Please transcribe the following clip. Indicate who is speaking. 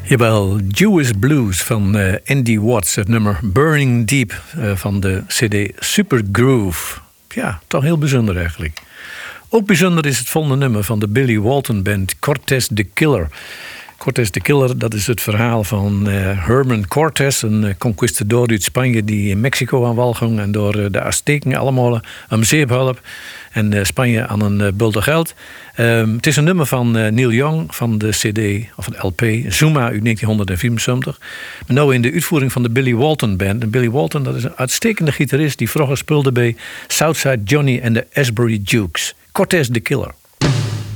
Speaker 1: Jawel, Jewish Blues van Andy Watts. Het nummer Burning Deep van de cd Super Groove. Ja, toch heel bijzonder eigenlijk. Ook bijzonder is het volgende nummer van de Billy Walton Band, Cortez the Killer. Cortez the Killer, dat is het verhaal van Herman Cortez, een conquistador uit Spanje die in Mexico aan wal ging en door de Azteken allemaal om zeep hielp en Spanje aan een bulde geld. Het is een nummer van Neil Young van de cd, of een LP, Zuma uit 1974. Maar nou in de uitvoering van de Billy Walton Band. En Billy Walton, dat is een uitstekende gitarist die vroeger speelde bij Southside Johnny en de Asbury Jukes. Cortez the Killer.